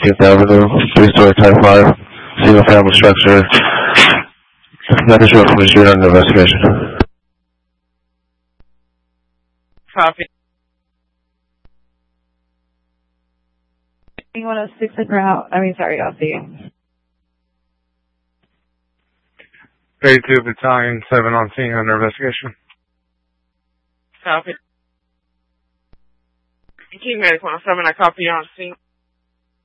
19th Avenue, 3-story type 5, single family structure. Manager from the June under investigation. Copy. 106 and route. I'll see you. 32 Battalion, 7 on scene under investigation. Copy. Key Medic 107, I copy you on scene.